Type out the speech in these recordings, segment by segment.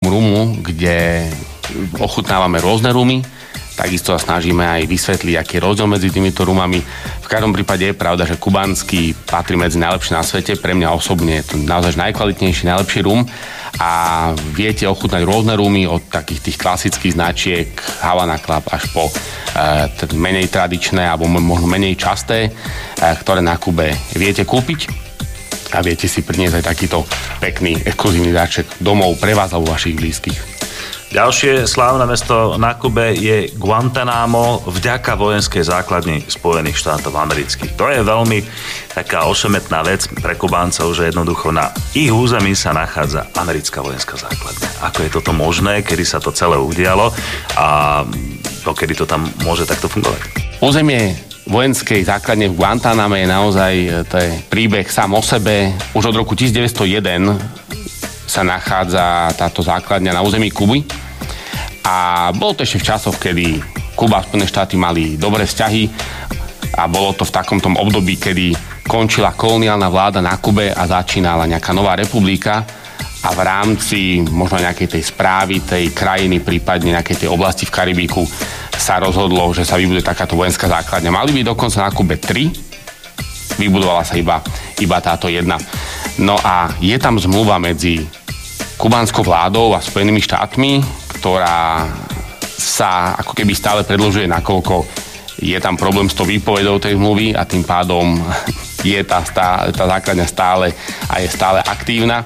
rumu, kde ochutnávame rôzne rumy. Takisto sa snažíme aj vysvetliť, aký je rozdiel medzi týmito rumami. V každom prípade je pravda, že kubánsky patrí medzi najlepšie na svete. Pre mňa osobne je to naozaj najkvalitnejší, najlepší rum. A viete ochutnať rôzne rumy od takých tých klasických značiek Havana Club až po menej tradičné alebo možno menej časté, ktoré na Kube viete kúpiť. A viete si priniesť aj takýto pekný, exkluzívny darček domov pre vás alebo vašich blízkych. Ďalšie slávne mesto na Kube je Guantanamo vďaka vojenskej základni Spojených štátov amerických. To je veľmi taká ošemetná vec pre Kubáncov, že jednoducho na ich území sa nachádza americká vojenská základňa. Ako je toto možné, kedy sa to celé udialo a kedy to tam môže takto fungovať? Územie vojenskej základne v Guantaname je naozaj to je príbeh sám o sebe. Už od roku 1901 sa nachádza táto základňa na území Kuby a bolo to ešte v časoch, kedy Kuba a Spojené štáty mali dobré vzťahy a bolo to v takomto období, kedy končila koloniálna vláda na Kube a začínala nejaká nová republika a v rámci možno nejakej tej správy tej krajiny, prípadne nejakej tej oblasti v Karibíku sa rozhodlo, že sa vybuduje takáto vojenská základňa. Mali by dokonca na Kube 3, vybudovala sa iba táto jedna. No a je tam zmluva medzi kubánskou vládou a Spojenými štátmi, ktorá sa ako keby stále predĺžuje, nakoľko je tam problém s tou výpovedou tej zmluvy a tým pádom je tá základňa stále a je stále aktívna.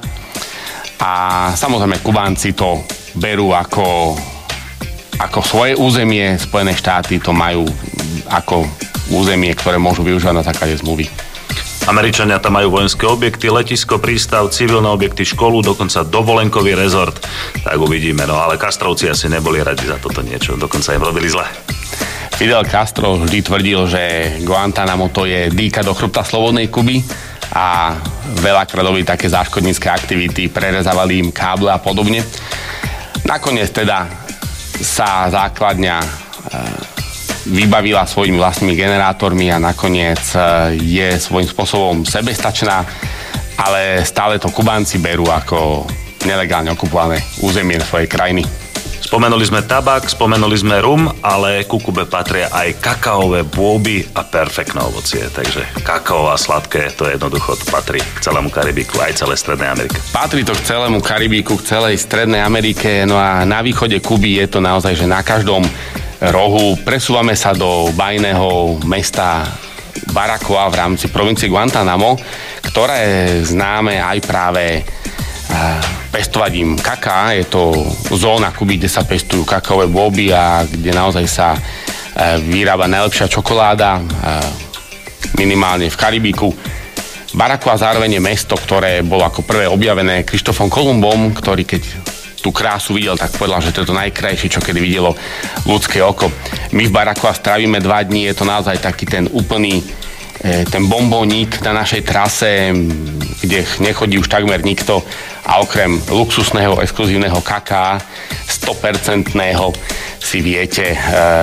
A samozrejme Kubánci to berú ako svoje územie, Spojené štáty to majú ako územie, ktoré môžu využívať na základe zmluvy. Američania tam majú vojenské objekty, letisko, prístav, civilné objekty, školu, dokonca dovolenkový rezort. Tak uvidíme, no ale Castrovci asi neboli radi za toto niečo, dokonca im robili zle. Fidel Castro vždy tvrdil, že Guantanamo to je dýka do chrbta slobodnej Kuby a veľakrát robili také záškodnícke aktivity, prerezávali im káble a podobne. Nakoniec teda sa základňa vybavila svojimi vlastnými generátormi a nakoniec je svojím spôsobom sebestačná, ale stále to Kubánci berú ako nelegálne okupované územie svojej krajiny. Spomenuli sme tabak, spomenuli sme rum, ale ku Kube patria aj kakaové bôby a perfektné ovocie. Takže kakao a sladké, to jednoducho to patrí k celému Karibiku, aj celej Strednej Amerike. Patrí to k celému Karibiku, k celej Strednej Amerike, no a na východe Kuby je to naozaj, že na každom rohu. Presúvame sa do bajného mesta Baracoa v rámci provincie Guantanamo, ktoré je známe aj práve pestovaním kaká. Je to zóna Kuby, kde sa pestujú kakaové bôby a kde naozaj sa vyrába najlepšia čokoláda, minimálne v Karibiku. Baracoa zároveň je mesto, ktoré bolo ako prvé objavené Krištofom Kolumbom, ktorý keď tú krásu videl, tak povedal, že to je to najkrajšie, čo kedy videlo ľudské oko. My v Baracoa strávime 2 dní, je to naozaj taký ten úplný ten bombónik na našej trase, kde nechodí už takmer nikto a okrem luxusného, exkluzívneho kaká 100% si viete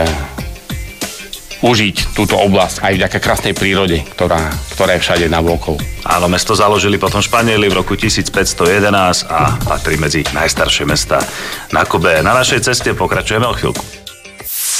užiť túto oblasť aj vďaka krásnej prírode, ktorá je všade navôkol. Áno, mesto založili potom Španieli v roku 1511 a patrí medzi najstaršie mestá na Kube. Na našej ceste pokračujeme o chvíľku.